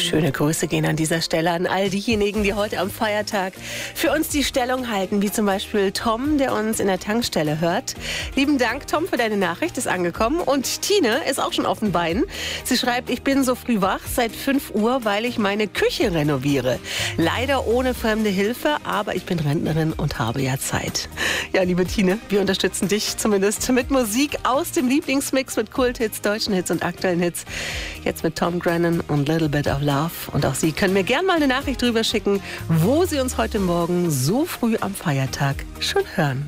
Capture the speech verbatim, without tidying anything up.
Schöne Grüße gehen an dieser Stelle an all diejenigen, die heute am Feiertag für uns die Stellung halten, wie zum Beispiel Tom, der uns in der Tankstelle hört. Lieben Dank, Tom, für deine Nachricht, ist angekommen. Und Tine ist auch schon auf den Beinen. Sie schreibt, ich bin so früh wach seit fünf Uhr, weil ich meine Küche renoviere. Leider ohne fremde Hilfe, aber ich bin Rentnerin und habe ja Zeit. Ja, liebe Tine, wir unterstützen dich zumindest mit Musik aus dem Lieblingsmix mit Kulthits, deutschen Hits und aktuellen Hits. Jetzt mit Tom Grennan und Little Bit of Love. Und auch Sie können mir gerne mal eine Nachricht drüber schicken, wo Sie uns heute Morgen so früh am Feiertag schon hören.